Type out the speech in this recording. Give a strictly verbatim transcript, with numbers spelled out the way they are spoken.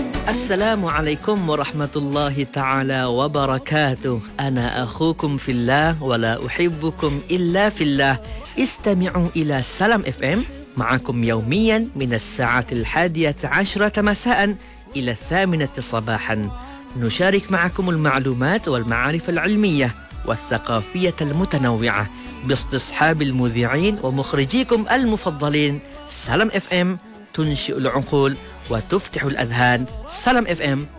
السلام عليكم ورحمة الله تعالى وبركاته. أنا أخوكم في الله ولا أحبكم إلا في الله. استمعوا إلى سلام اف ام معكم يوميا من الساعة الحادية عشرة مساء إلى الثامنة صباحا. نشارك معكم المعلومات والمعارف العلمية والثقافية المتنوعة باستصحاب المذيعين ومخرجيكم المفضلين. سلام اف ام تنشئ العقول وتفتح الأذهان. سلام اف ام